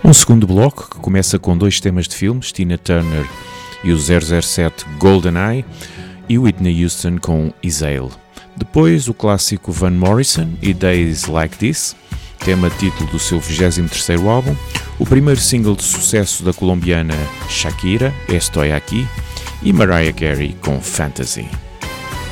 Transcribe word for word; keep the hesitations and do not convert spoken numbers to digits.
Um segundo bloco que começa com dois temas de filmes, Tina Turner e o zero zero sete GoldenEye, e Whitney Houston com Exhale. Depois o clássico Van Morrison e Days Like This, tema título do seu vigésimo terceiro álbum, o primeiro single de sucesso da colombiana Shakira, Estoy Aquí, e Mariah Carey com Fantasy.